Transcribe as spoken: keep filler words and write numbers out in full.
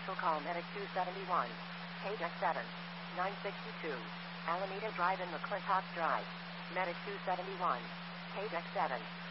Commercial call Medic two seventy-one. Page seven. nine sixty-two. Alameda Drive in McClintock Drive. Medic two seventy-one. Page seven.